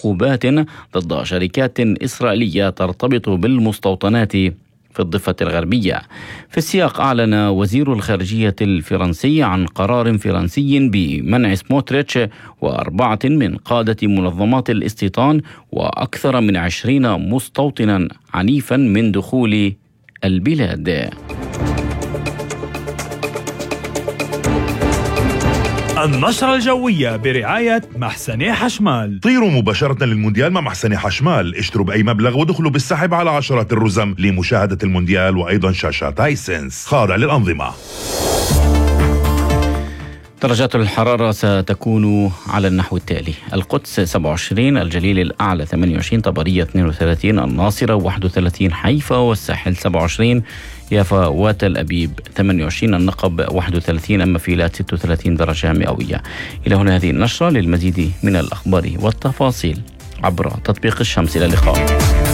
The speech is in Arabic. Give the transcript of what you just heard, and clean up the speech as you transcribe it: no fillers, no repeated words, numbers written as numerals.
عقوبات ضد شركات إسرائيلية ترتبط بالمستوطنات في الضفة الغربية. في السياق أعلن وزير الخارجية الفرنسي عن قرار فرنسي بمنع سموتريتش و4 من قادة منظمات الاستيطان وأكثر من 20 مستوطنا عنيفا من دخول البلاد. النشرة الجوية برعاية محسن حشمال. طيروا مباشرة للمونديال مع محسن حشمال، اشتروا بأي مبلغ ودخلوا بالسحب على عشرات الرزم لمشاهدة المونديال وأيضا شاشات هايسنس خاضع للأنظمة. درجات الحرارة ستكون على النحو التالي: القدس 27، الجليل الأعلى 28، طبرية 32، الناصرة 31، حيفا والساحل 27، يافا وتل أبيب 28، النقب 31، أما فيلات 36 درجة مئوية. إلى هنا هذه النشرة. للمزيد من الأخبار والتفاصيل عبر تطبيق الشمس. إلى اللقاء.